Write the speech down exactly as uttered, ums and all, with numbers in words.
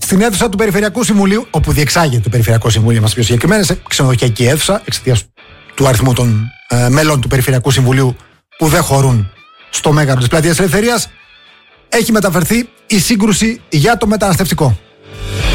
στην αίθουσα του Περιφερειακού Συμβουλίου, όπου διεξάγεται το Περιφερειακό Συμβούλιο, μας πιο συγκεκριμένα, σε ξενοδοχειακή αίθουσα, εξαιτίας του αριθμού των ε, μελών του Περιφερειακού Συμβουλίου που δεν χωρούν στο μέγαρο της Πλατείας Ελευθερίας, έχει μεταφερθεί η σύγκρουση για το μεταναστευτικό.